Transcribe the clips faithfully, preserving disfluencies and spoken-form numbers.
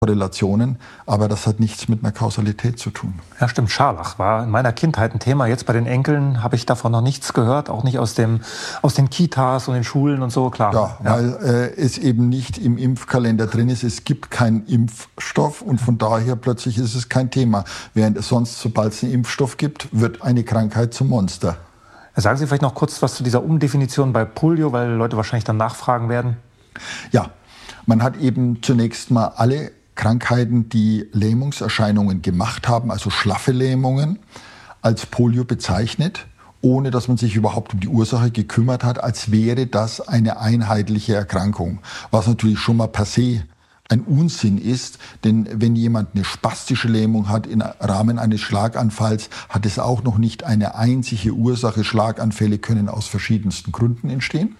Korrelationen, aber das hat nichts mit einer Kausalität zu tun. Ja, stimmt. Scharlach war in meiner Kindheit ein Thema. Jetzt bei den Enkeln habe ich davon noch nichts gehört, auch nicht aus, dem, aus den Kitas und den Schulen und so, klar. Ja, ja. weil äh, es eben nicht im Impfkalender drin ist. Es gibt keinen Impfstoff und von daher plötzlich ist es kein Thema. Während es sonst, sobald es einen Impfstoff gibt, wird eine Krankheit zum Monster. Sagen Sie vielleicht noch kurz was zu dieser Umdefinition bei Polio, weil Leute wahrscheinlich dann nachfragen werden. Ja, man hat eben zunächst mal alle Krankheiten, die Lähmungserscheinungen gemacht haben, also schlaffe Lähmungen, als Polio bezeichnet, ohne dass man sich überhaupt um die Ursache gekümmert hat, als wäre das eine einheitliche Erkrankung. Was natürlich schon mal per se ein Unsinn ist, denn wenn jemand eine spastische Lähmung hat im Rahmen eines Schlaganfalls, hat es auch noch nicht eine einzige Ursache. Schlaganfälle können aus verschiedensten Gründen entstehen.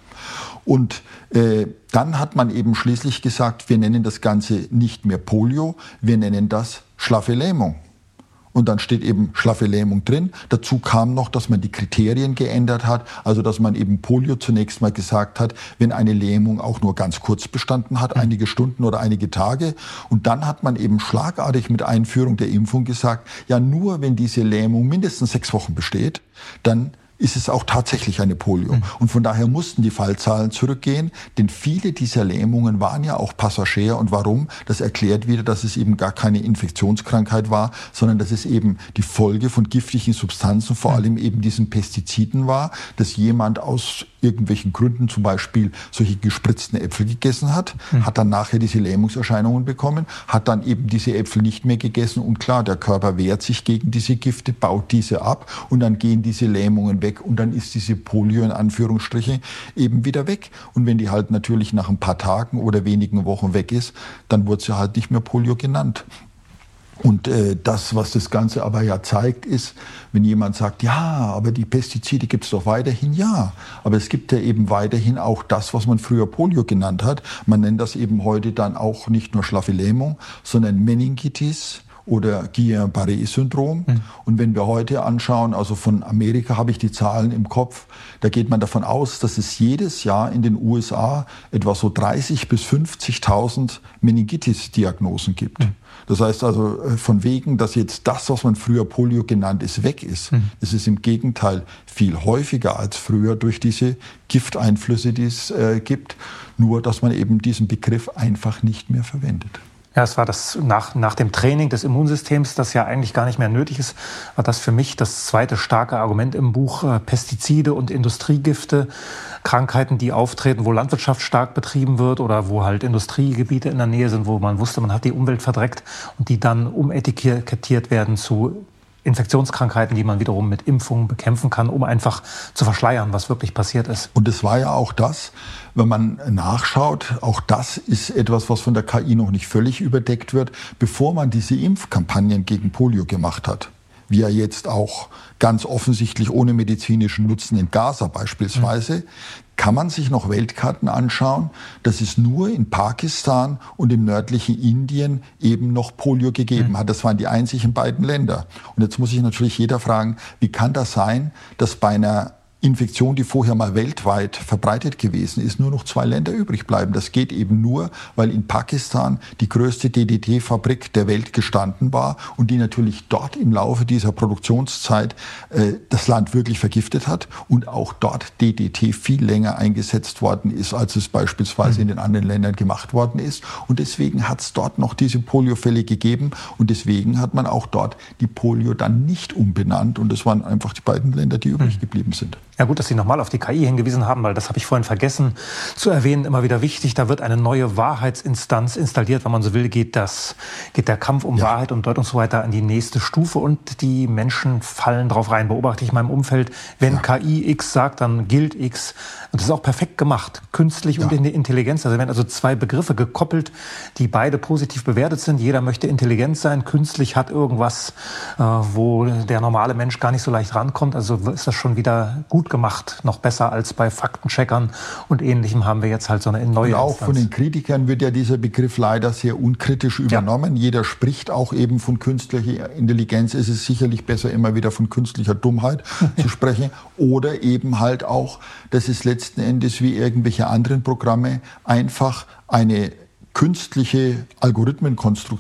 Und äh, dann hat man eben schließlich gesagt, wir nennen das Ganze nicht mehr Polio, wir nennen das schlaffe Lähmung. Und dann steht eben schlaffe Lähmung drin. Dazu kam noch, dass man die Kriterien geändert hat, also dass man eben Polio zunächst mal gesagt hat, wenn eine Lähmung auch nur ganz kurz bestanden hat, einige Stunden oder einige Tage. Und dann hat man eben schlagartig mit Einführung der Impfung gesagt, ja nur wenn diese Lähmung mindestens sechs Wochen besteht, dann ist es auch tatsächlich eine Polio. Mhm. Und von daher mussten die Fallzahlen zurückgehen, denn viele dieser Lähmungen waren ja auch passagier. Und warum? Das erklärt wieder, dass es eben gar keine Infektionskrankheit war, sondern dass es eben die Folge von giftigen Substanzen, vor allem eben diesen Pestiziden war, dass jemand aus irgendwelchen Gründen zum Beispiel solche gespritzten Äpfel gegessen hat, mhm. hat dann nachher diese Lähmungserscheinungen bekommen, hat dann eben diese Äpfel nicht mehr gegessen und klar, der Körper wehrt sich gegen diese Gifte, baut diese ab und dann gehen diese Lähmungen weg und dann ist diese Polio in Anführungsstrichen eben wieder weg. Und wenn die halt natürlich nach ein paar Tagen oder wenigen Wochen weg ist, dann wird sie halt nicht mehr Polio genannt. Und äh, das, was das Ganze aber ja zeigt, ist, wenn jemand sagt, ja, aber die Pestizide gibt es doch weiterhin, ja. Aber es gibt ja eben weiterhin auch das, was man früher Polio genannt hat. Man nennt das eben heute dann auch nicht nur schlaffe Lähmung, sondern Meningitis oder Guillain-Barré-Syndrom. Mhm. Und wenn wir heute anschauen, also von Amerika habe ich die Zahlen im Kopf, da geht man davon aus, dass es jedes Jahr in den U S A etwa so dreißigtausend bis fünfzigtausend Meningitis-Diagnosen gibt. Mhm. Das heißt also von wegen, dass jetzt das, was man früher Polio genannt ist, weg ist. Mhm. Es ist im Gegenteil viel häufiger als früher durch diese Gifteinflüsse, die es äh, gibt. Nur, dass man eben diesen Begriff einfach nicht mehr verwendet. Ja, es war das nach, nach dem Training des Immunsystems, das ja eigentlich gar nicht mehr nötig ist, war das für mich das zweite starke Argument im Buch. Äh, Pestizide und Industriegifte, Krankheiten, die auftreten, wo Landwirtschaft stark betrieben wird oder wo halt Industriegebiete in der Nähe sind, wo man wusste, man hat die Umwelt verdreckt und die dann umetikettiert werden zu Infektionskrankheiten, die man wiederum mit Impfungen bekämpfen kann, um einfach zu verschleiern, was wirklich passiert ist. Und es war ja auch das, wenn man nachschaut, auch das ist etwas, was von der K I noch nicht völlig überdeckt wird, bevor man diese Impfkampagnen gegen Polio gemacht hat, wie ja jetzt auch ganz offensichtlich ohne medizinischen Nutzen in Gaza beispielsweise, mhm. kann man sich noch Weltkarten anschauen, dass es nur in Pakistan und im nördlichen Indien eben noch Polio gegeben mhm. hat. Das waren die einzigen beiden Länder. Und jetzt muss sich natürlich jeder fragen, wie kann das sein, dass bei einer Infektion, die vorher mal weltweit verbreitet gewesen ist, nur noch zwei Länder übrig bleiben. Das geht eben nur, weil in Pakistan die größte D D T-Fabrik der Welt gestanden war und die natürlich dort im Laufe dieser Produktionszeit äh, das Land wirklich vergiftet hat und auch dort D D T viel länger eingesetzt worden ist, als es beispielsweise mhm. in den anderen Ländern gemacht worden ist. Und deswegen hat es dort noch diese Poliofälle gegeben und deswegen hat man auch dort die Polio dann nicht umbenannt und das waren einfach die beiden Länder, die übrig mhm. geblieben sind. Ja gut, dass Sie nochmal auf die K I hingewiesen haben, weil das habe ich vorhin vergessen zu erwähnen, immer wieder wichtig. Da wird eine neue Wahrheitsinstanz installiert, wenn man so will, geht das, geht der Kampf um ja. Wahrheit und Deutung und so weiter an die nächste Stufe und die Menschen fallen drauf rein. Beobachte ich in meinem Umfeld, wenn ja. K I X sagt, dann gilt X. Und das ist auch perfekt gemacht, künstlich ja. und in der Intelligenz. Also werden also zwei Begriffe gekoppelt, die beide positiv bewertet sind. Jeder möchte intelligent sein, künstlich hat irgendwas, äh, wo der normale Mensch gar nicht so leicht rankommt. Also ist das schon wieder gut gemacht, noch besser als bei Faktencheckern und Ähnlichem haben wir jetzt halt so eine neue Und auch Instanz. Von den Kritikern wird ja dieser Begriff leider sehr unkritisch übernommen. Ja. Jeder spricht auch eben von künstlicher Intelligenz. Es ist sicherlich besser, immer wieder von künstlicher Dummheit zu sprechen. Oder eben halt auch, dass es letzten Endes wie irgendwelche anderen Programme einfach eine künstliche Algorithmenkonstruktion